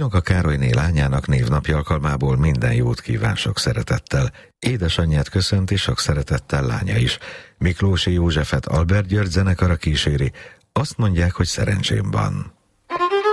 Hajnoka Károlyné lányának névnapja alkalmából minden jót kíván sok szeretettel. Édesanyját köszönti sok szeretettel lánya is. Miklósi Józsefet Albert György zenekara kíséri, azt mondják, hogy szerencsém van.